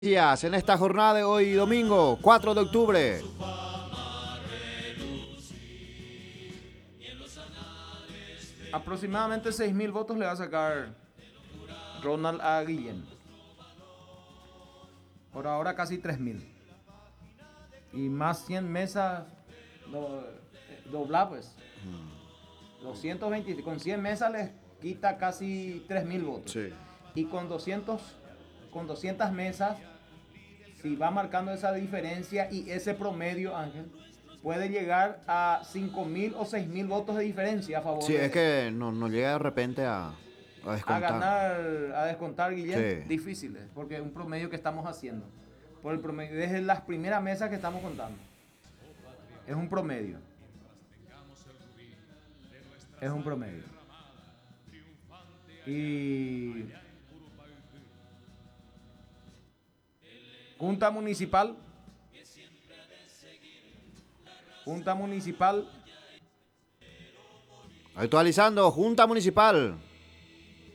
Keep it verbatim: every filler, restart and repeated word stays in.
En esta jornada de hoy domingo, cuatro de octubre. Aproximadamente seis mil votos le va a sacar Ronald a Guillén. Por ahora casi tres mil. Y más cien mesas do, dobla pues. doscientos veinte, con cien mesas les quita casi tres mil votos. Sí. Y con doscientos, con doscientas mesas, si va marcando esa diferencia y ese promedio, Ángel, puede llegar a cinco mil o seis mil votos de diferencia a favor Sí, de, es que no, no llega de repente a, a a descontar. ganar, a descontar, Guillén. Sí. Difíciles, porque es un promedio que estamos haciendo. Por el promedio, desde las primeras mesas que estamos contando. Es un promedio. Es un promedio. Y Junta Municipal. Junta Municipal. Actualizando, Junta Municipal.